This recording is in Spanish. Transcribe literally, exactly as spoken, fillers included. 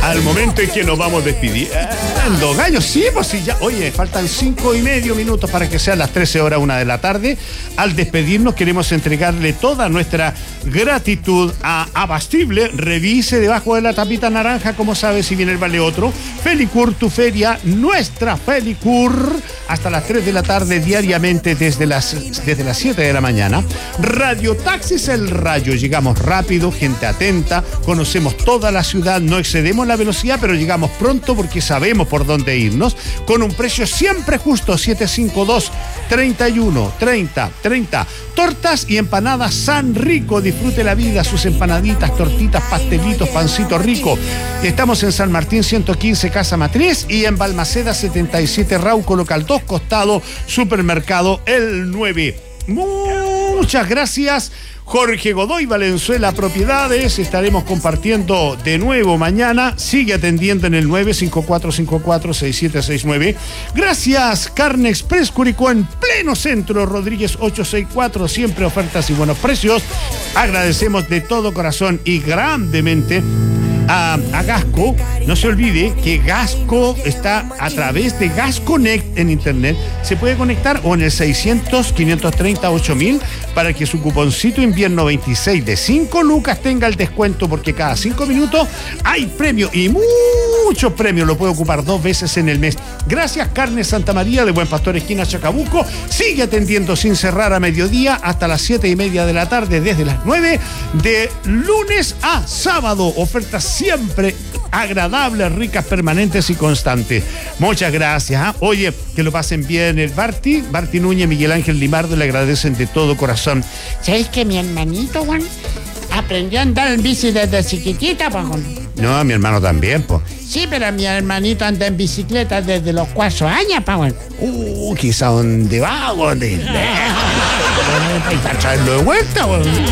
al momento en que nos vamos despidiendo. Gallos, sí, pues sí, ya. Oye, faltan cinco y medio minutos para que sean las trece horas, una de la tarde. Al despedirnos, queremos entregarle toda nuestra gratitud a Abastible. Revise debajo de la tapita naranja, como sabe, si viene el vale otro. Felicur, tu feria, nuestra Felicur, hasta las tres de la tarde diariamente desde las, desde las siete de la mañana. Radio Taxis El Rayo, llegamos rápido, gente atenta, conocemos toda la ciudad, no excedemos la velocidad, pero llegamos pronto porque sabemos por dónde irnos, con un precio siempre justo, siete cinco dos, treinta y uno, treinta, treinta. Tortas y empanadas San Rico, disfrute la vida, sus empanaditas, tortitas, pastelitos, pancito rico. Estamos en San Martín ciento quince, Casa Matriz, y en Balmaceda setenta y siete, Rauco, local dos, costado, supermercado El nueve. Muchas gracias, Jorge Godoy Valenzuela Propiedades. Estaremos compartiendo de nuevo mañana. Sigue atendiendo en el nueve cinco cuatro cinco cuatro seis siete seis nueve. Gracias, Carne Express Curicó, en pleno centro, Rodríguez ochocientos sesenta y cuatro. Siempre ofertas y buenos precios. Agradecemos de todo corazón y grandemente A, a Gasco. No se olvide que Gasco está a través de GasConnect en internet. Se puede conectar o en el seiscientos, quinientos treinta, ocho mil para que su cuponcito invierno veintiséis de cinco lucas tenga el descuento, porque cada cinco minutos hay premio y muchos premios. Lo puede ocupar dos veces en el mes. Gracias, Carne Santa María de Buen Pastor, esquina Chacabuco. Sigue atendiendo sin cerrar a mediodía hasta las siete y media de la tarde, desde las nueve de lunes a sábado. Ofertas siempre agradables, ricas, permanentes y constantes. Muchas gracias. ¿eh? Oye, que lo pasen bien el Barty, Barty Núñez, Miguel Ángel Limardo, le agradecen de todo corazón. ¿Sabes que mi hermanito, Juan, aprendió a andar en bici desde chiquitita, pues? No, mi hermano también, pues. Sí, pero mi hermanito anda en bicicleta desde los cuatro años, pa, Juan. Uh, quizá donde va, donde... Para traerlo de vuelta, pues.